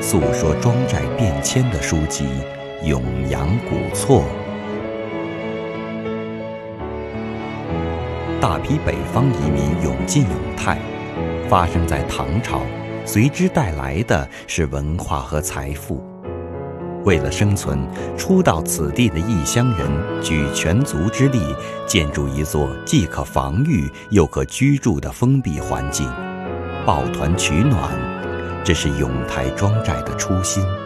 诉说庄寨变迁的书籍《永阳古错》。大批北方移民涌进永泰，发生在唐朝，随之带来的是文化和财富。为了生存，初到此地的异乡人举全族之力，建筑一座既可防御又可居住的封闭环境，抱团取暖，这是永泰庄寨的初心。